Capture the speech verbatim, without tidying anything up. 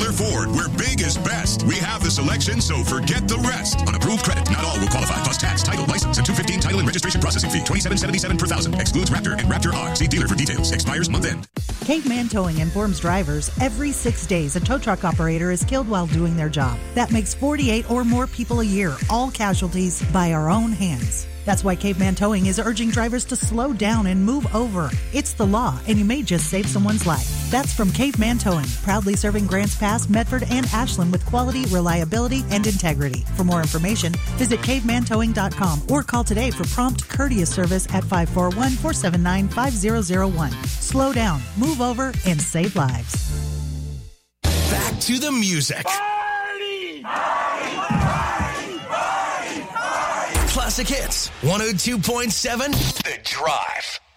Chrysler Ford, where big is best. We have the selection, so forget the rest. On approved credit, not all will qualify. Plus tax, title, license, and two hundred fifteen dollars title and registration processing fee. twenty-seven seventy-seven per thousand. Excludes Raptor and Raptor R. See dealer for details. Expires month end. Caveman Towing informs drivers every six days a tow truck operator is killed while doing their job. That makes forty-eight or more people a year, all casualties by our own hands. That's why Caveman Towing is urging drivers to slow down and move over. It's the law, and you may just save someone's life. That's from Caveman Towing, proudly serving Grants Pass, Medford, and Ashland with quality, reliability, and integrity. For more information, visit caveman towing dot com or call today for prompt, courteous service at five four one, four seven nine, five zero zero one. Slow down, move over, and save lives. Back to the music. Party! Party! Party! Party! Party! Classic Hits, one oh two point seven, The Drive.